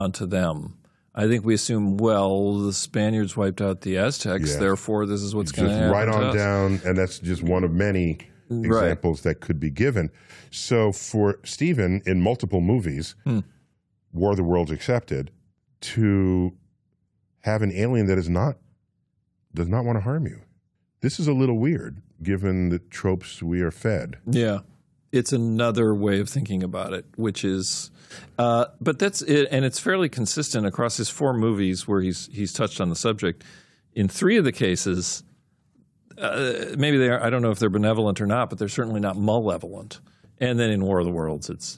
onto them. I think we assume, well, the Spaniards wiped out the Aztecs, therefore this is what's going to happen. Right on down, and that's just one of many examples that could be given. So for Steven, in multiple movies, War of the Worlds accepted, to have an alien that does not want to harm you. This is a little weird, given the tropes we are fed. Yeah. It's another way of thinking about it, which is but that's it, and it's fairly consistent across his 4 movies where he's touched on the subject. In 3 of the cases, maybe they are, I don't know if they're benevolent or not, but they're certainly not malevolent. And then in War of the Worlds, it's,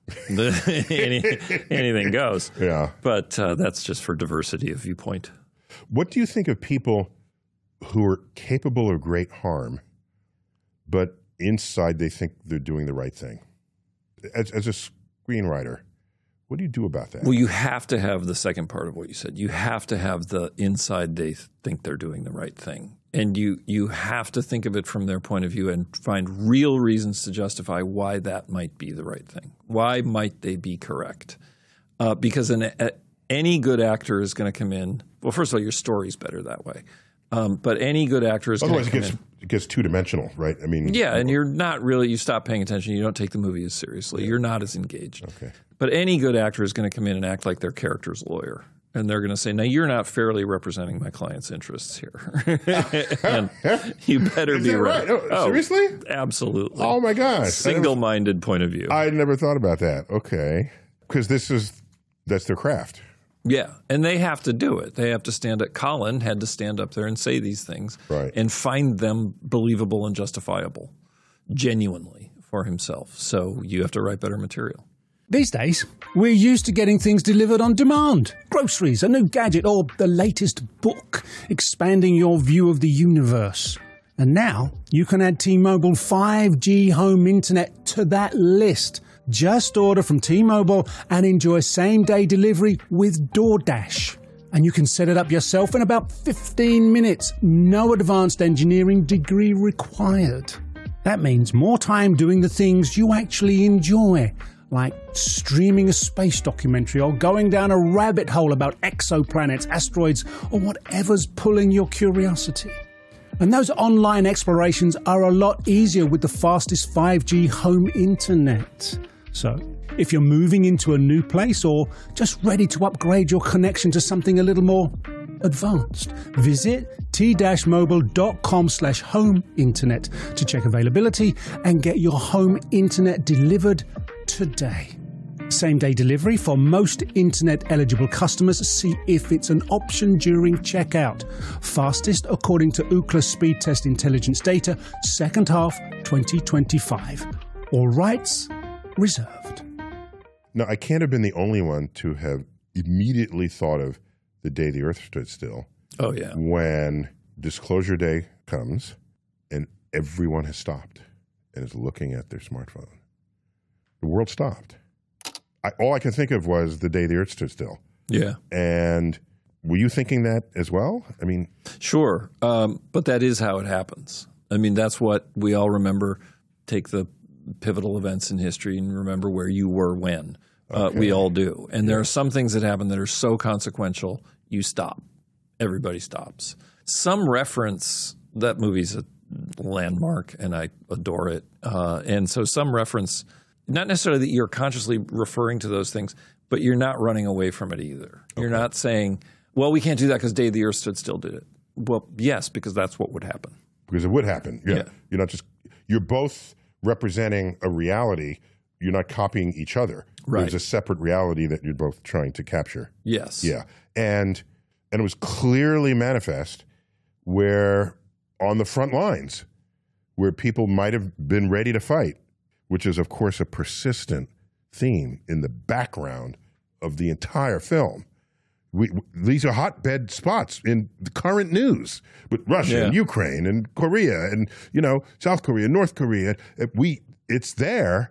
anything goes. Yeah. But that's just for diversity of viewpoint. What do you think of people who are capable of great harm, but inside they think they're doing the right thing? As a screenwriter, what do you do about that? Well, you have to have the second part of what you said. You have to have the inside they think they're doing the right thing. And you have to think of it from their point of view and find real reasons to justify why that might be the right thing. Why might they be correct? Because any good actor is going to come in. Well, first of all, your story's better that way. But any good actor is going to come in. It gets two-dimensional, right? I mean, yeah, and you're not really, you stop paying attention. You don't take the movie as seriously. You're not as engaged. Okay. But any good actor is going to come in and act like their character's lawyer. And they're going to say, now, you're not fairly representing my client's interests here. And you better be right. Oh, seriously? Absolutely. Oh, my gosh. Single-minded point of view. I never thought about that. Okay. Because that's their craft. Yeah, and they have to do it. They have to stand up. Colin had to stand up there and say these things and find them believable and justifiable, genuinely, for himself. So you have to write better material. These days, we're used to getting things delivered on demand. Groceries, a new gadget, or the latest book, expanding your view of the universe. And now, you can add T-Mobile 5G home internet to that list. Just order from T-Mobile and enjoy same-day delivery with DoorDash. And you can set it up yourself in about 15 minutes. No advanced engineering degree required. That means more time doing the things you actually enjoy, like streaming a space documentary or going down a rabbit hole about exoplanets, asteroids, or whatever's pulling your curiosity. And those online explorations are a lot easier with the fastest 5G home internet. So, if you're moving into a new place or just ready to upgrade your connection to something a little more advanced, visit t-mobile.com/home internet to check availability and get your home internet delivered today. Same-day delivery for most internet-eligible customers. See if it's an option during checkout. Fastest according to Ookla Speed Test Intelligence data, second half 2025. All rights reserved. Now, I can't have been the only one to have immediately thought of the day the Earth stood still. Oh, yeah. When Disclosure Day comes and everyone has stopped and is looking at their smartphone. The world stopped. All I could think of was the day the Earth stood still. Yeah. And were you thinking that as well? I mean, sure. But that is how it happens. I mean, that's what we all remember. Take the pivotal events in history and remember where you were when. We all do. And there are some things that happen that are so consequential, you stop. Everybody stops. Some reference, that movie's a landmark and I adore it. And so some reference, not necessarily that you're consciously referring to those things, but you're not running away from it either. Okay. You're not saying, well, we can't do that because Day the Earth Stood Still did it. Well, yes, because that's what would happen. Because it would happen. Yeah. You're not just, you're both representing a reality. You're not copying each other. Right. There's a separate reality that you're both trying to capture. Yes. Yeah. And it was clearly manifest where on the front lines where people might have been ready to fight, which is, of course, a persistent theme in the background of the entire film. These are hotbed spots in the current news with Russia and Ukraine and Korea and, South Korea, North Korea. It's there.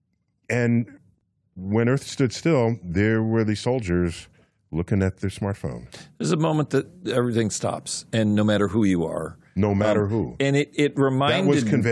And when Earth stood still, there were these soldiers looking at their smartphone. There's a moment that everything stops, and no matter who you are. No matter who. And it reminded... That was conveyed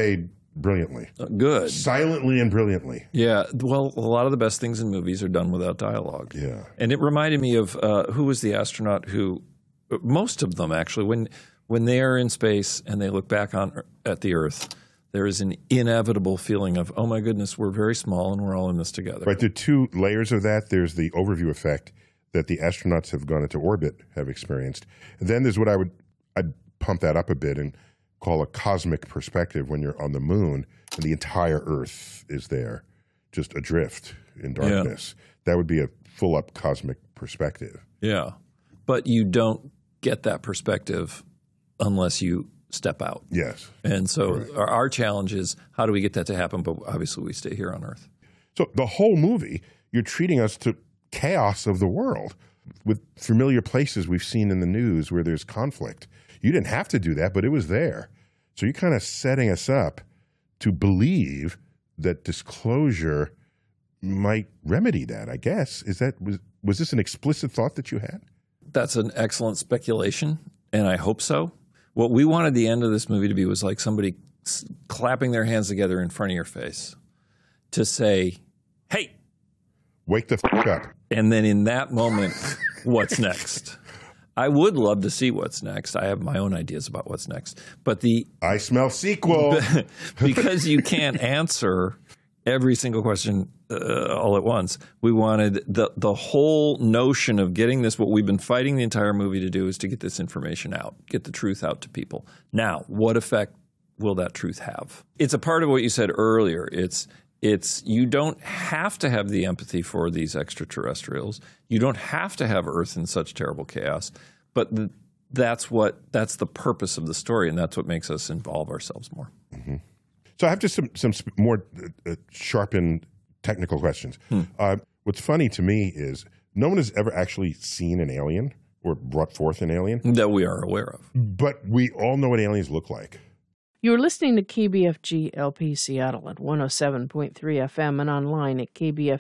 brilliantly. Good. Silently and brilliantly. Yeah. Well, a lot of the best things in movies are done without dialogue. Yeah. And it reminded me of who was the astronaut who, most of them actually, when they are in space and they look back at the Earth, there is an inevitable feeling of, oh my goodness, we're very small and we're all in this together. Right. There are two layers of that. There's the overview effect that the astronauts have gone into orbit have experienced. And then there's what I'd pump that up a bit and call a cosmic perspective when you're on the moon and the entire Earth is there, just adrift in darkness. Yeah. That would be a full-up cosmic perspective. Yeah. But you don't get that perspective unless you step out. Yes. And so our challenge is, how do we get that to happen? But obviously we stay here on Earth. So the whole movie, you're treating us to chaos of the world with familiar places we've seen in the news where there's conflict. You didn't have to do that, but it was there. So you're kind of setting us up to believe that disclosure might remedy that, I guess. Was this an explicit thought that you had? That's an excellent speculation, and I hope so. What we wanted the end of this movie to be was like somebody clapping their hands together in front of your face to say, hey, wake the f*** up. And then in that moment, what's next? I would love to see what's next. I have my own ideas about what's next. But I smell sequel. Because you can't answer every single question all at once. We wanted the whole notion of getting this, what we've been fighting the entire movie to do is to get this information out, get the truth out to people. Now, what effect will that truth have? It's a part of what you said earlier. It's you don't have to have the empathy for these extraterrestrials. You don't have to have Earth in such terrible chaos. But that's the purpose of the story, and that's what makes us involve ourselves more. Mm-hmm. So I have just some more sharpened technical questions. What's funny to me is no one has ever actually seen an alien or brought forth an alien. That we are aware of. But we all know what aliens look like. You're listening to KBFG LP Seattle at 107.3 FM and online at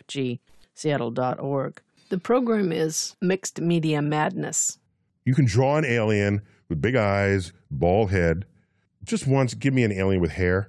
kbfgseattle.org. The program is Mixed Media Madness. You can draw an alien with big eyes, bald head. Just once, give me an alien with hair.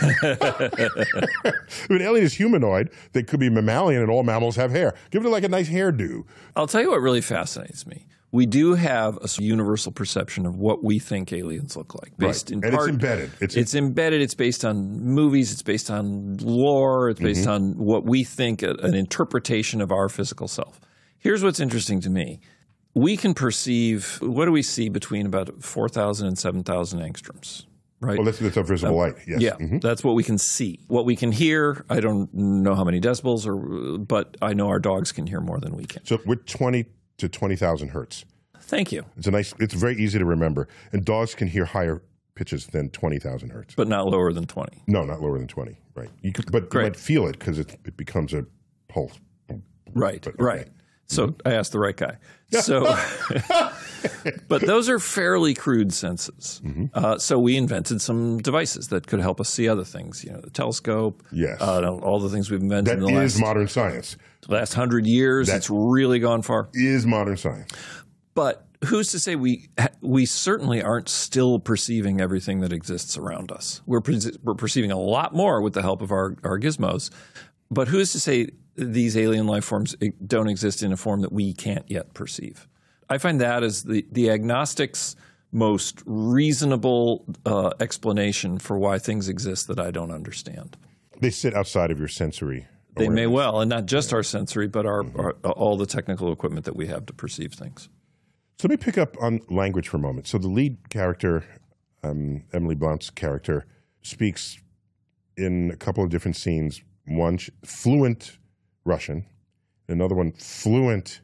If an alien is humanoid, they could be mammalian, and all mammals have hair. Give it like a nice hairdo. I'll tell you what really fascinates me. We do have a universal perception of what we think aliens look like. Based in part, it's embedded. It's embedded. It's based on movies. It's based on lore. It's based on what we think, an interpretation of our physical self. Here's what's interesting to me. We can perceive, what do we see between about 4,000 and 7,000 angstroms? Right? Well, that's a visible light, yes. Yeah, that's what we can see. What we can hear, I don't know how many decibels, but I know our dogs can hear more than we can. So we're 20 to 20,000 hertz. Thank you. It's very easy to remember. And dogs can hear higher pitches than 20,000 hertz. But not lower than 20. No, not lower than 20, right. You might feel it because it becomes a pulse. Right, right. So I asked the right guy. So, but those are fairly crude senses. So we invented some devices that could help us see other things. The telescope. Yes. All the things we've invented. That is modern science. The last 100 years, it's really gone far. Is modern science. But who's to say we certainly aren't still perceiving everything that exists around us? We're perceiving a lot more with the help of our gizmos. But who's to say these alien life forms don't exist in a form that we can't yet perceive? I find that as the agnostic's most reasonable explanation for why things exist that I don't understand. They sit outside of your sensory awareness. They may well, and not just our sensory, but our all the technical equipment that we have to perceive things. So let me pick up on language for a moment. So the lead character, Emily Blunt's character, speaks in a couple of different scenes. One, fluent Russian, another one, fluent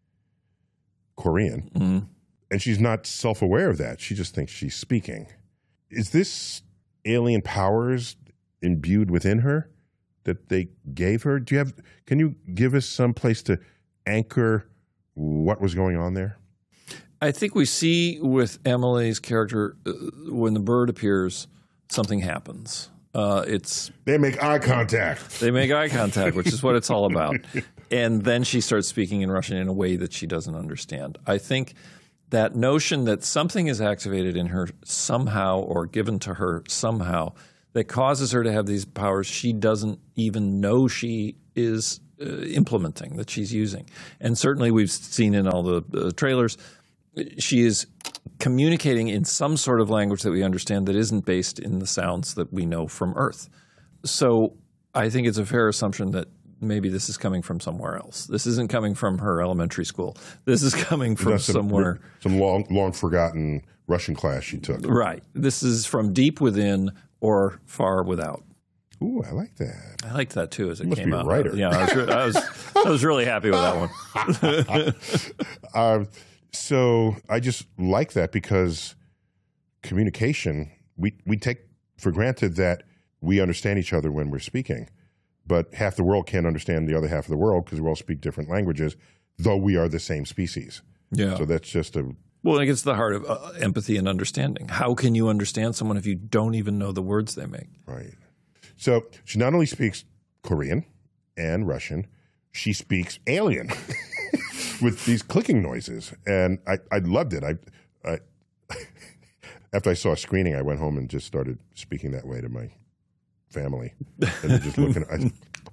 Korean. And she's not self-aware of that. She just thinks she's speaking. Is this alien powers imbued within her that they gave her? Can you give us some place to anchor what was going on there? I think we see with Emily's character, when the bird appears, something happens. They make eye contact. They make eye contact, which is what it's all about. And then she starts speaking in Russian in a way that she doesn't understand. I think that notion that something is activated in her somehow or given to her somehow that causes her to have these powers she doesn't even know she is implementing, that she's using. And certainly we've seen in all the trailers, she is communicating in some sort of language that we understand that isn't based in the sounds that we know from Earth. So I think it's a fair assumption that maybe this is coming from somewhere else. This isn't coming from her elementary school. This is coming from somewhere. Some long forgotten Russian class she took. Right. This is from deep within or far without. Ooh, I like that. I liked that too as it You came out. Must be a writer. Yeah, I was really happy with that one. So I just like that because communication, we take for granted that we understand each other when we're speaking, but half the world can't understand the other half of the world because we all speak different languages, though we are the same species. Yeah. So that's just a... Well, it gets to the heart of empathy and understanding. How can you understand someone if you don't even know the words they make? Right. So she not only speaks Korean and Russian, she speaks alien with these clicking noises. And I loved it. I after I saw a screening, I went home and just started speaking that way to my family. And they're just looking at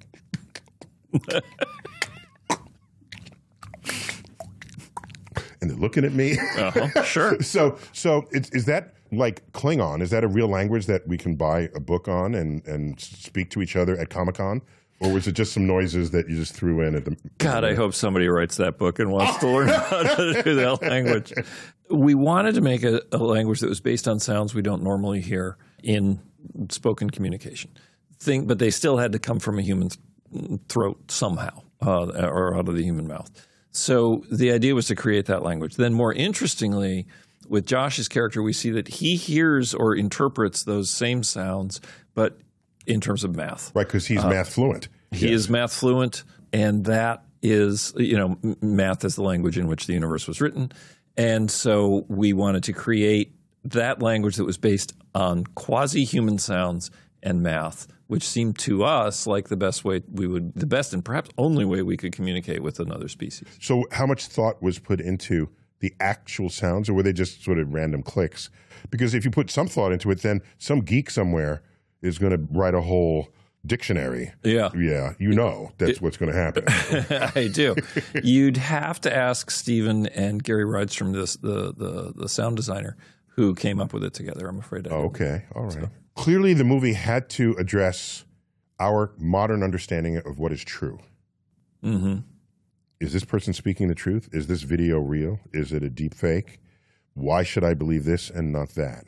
and they're looking at me. Sure. So is that like Klingon? Is that a real language that we can buy a book on and speak to each other at Comic-Con? Or was it just some noises that you just threw in at the... God, I hope somebody writes that book and wants to learn how to do that language. We wanted to make a language that was based on sounds we don't normally hear in spoken communication. But they still had to come from a human throat somehow, or out of the human mouth. So the idea was to create that language. Then more interestingly, with Josh's character, we see that he hears or interprets those same sounds, but in terms of math. Right, because he's math fluent. He is math fluent, and that is, math is the language in which the universe was written. And so we wanted to create that language that was based on quasi-human sounds and math, which seemed to us like the best and perhaps only way we could communicate with another species. So how much thought was put into the actual sounds, or were they just sort of random clicks? Because if you put some thought into it, then some geek somewhere is going to write a whole dictionary. Yeah. Yeah, that's what's going to happen. I do. You'd have to ask Stephen and Gary Rydstrom, the sound designer, who came up with it together. I'm afraid. Okay. All right. So. Clearly, the movie had to address our modern understanding of what is true. Mm-hmm. Is this person speaking the truth? Is this video real? Is it a deep fake? Why should I believe this and not that?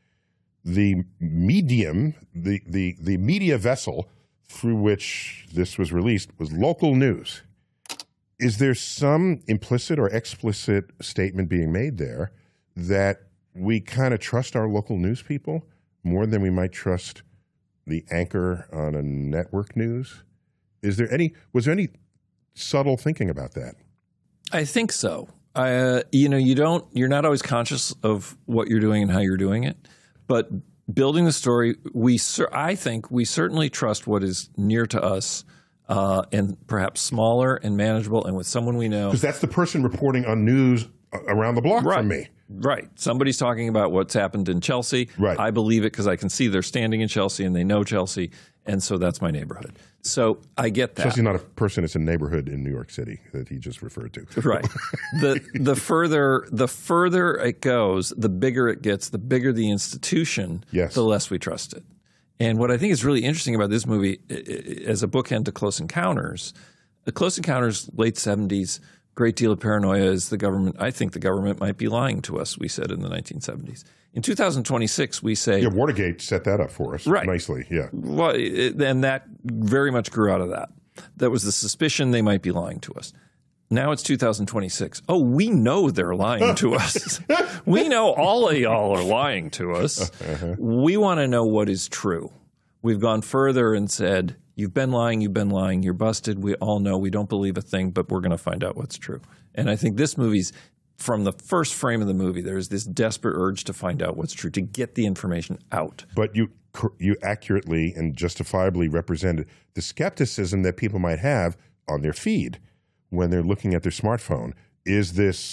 The medium, the media vessel through which this was released was local news. Is there some implicit or explicit statement being made there that we kind of trust our local news people more than we might trust the anchor on a network news? Was there any subtle thinking about that? I think so. You're not always conscious of what you're doing and how you're doing it, but building the story, I think we certainly trust what is near to us and perhaps smaller and manageable and with someone we know. Because that's the person reporting on news around the block from me. Right. Somebody's talking about what's happened in Chelsea. Right. I believe it because I can see they're standing in Chelsea and they know Chelsea, and so that's my neighborhood. So I get that. Chelsea's not a person; it's a neighborhood in New York City that he just referred to. Right. The further it goes, the bigger it gets. The bigger the institution, the less we trust it. And what I think is really interesting about this movie, as a bookend to Close Encounters, late 70s. Great deal of paranoia is the government. I think the government might be lying to us, we said in the 1970s. In 2026, we say... Yeah, Watergate set that up for us nicely, yeah. Well, and that very much grew out of that. That was the suspicion they might be lying to us. Now it's 2026. Oh, we know they're lying to us. We know all of y'all are lying to us. We want to know what is true. We've gone further and said... You've been lying, you're busted, we all know, we don't believe a thing, but we're going to find out what's true. And I think this movie's, from the first frame of the movie, there's this desperate urge to find out what's true, to get the information out. But you accurately and justifiably represented the skepticism that people might have on their feed when they're looking at their smartphone. Is this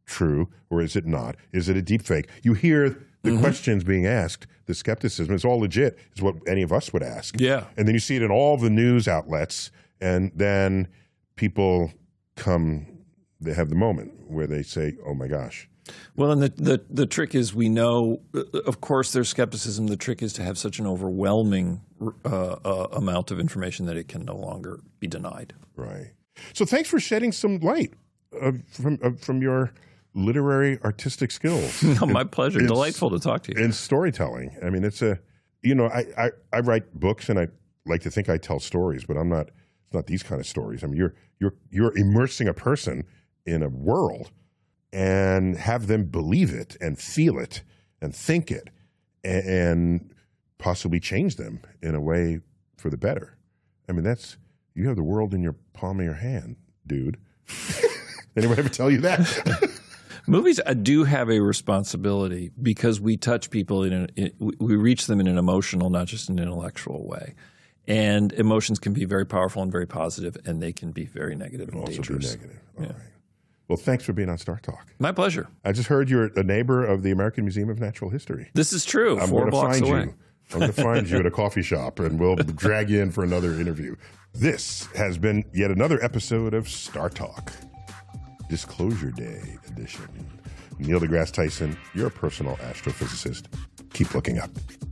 true or is it not? Is it a deep fake? You hear the questions being asked, the skepticism. It's all legit. It's what any of us would ask. Yeah. And then you see it in all the news outlets, and then people they have the moment where they say, oh my gosh. Well, and the trick is, we know, of course, there's skepticism. The trick is to have such an overwhelming amount of information that it can no longer be denied. Right. So thanks for shedding some light from your literary artistic skills. My pleasure. Delightful to talk to you. In storytelling. I mean, it's I write books and I like to think I tell stories, but it's not these kind of stories. I mean, you're immersing a person in a world and have them believe it and feel it and think it and possibly change them in a way for the better. I mean, you have the world in your palm of your hand, dude. Anyone ever tell you that? Movies do have a responsibility because we touch people we reach them in an emotional, not just an intellectual way. And emotions can be very powerful and very positive, and they can be very negative and dangerous. Also be negative. All right. Well, thanks for being on Star Talk. My pleasure. I just heard you're a neighbor of the American Museum of Natural History. This is true. I'm 4 blocks away. I'm going to find you at a coffee shop, and we'll drag you in for another interview. This has been yet another episode of Star Talk, Disclosure Day edition. Neil deGrasse Tyson, you're a personal astrophysicist. Keep looking up.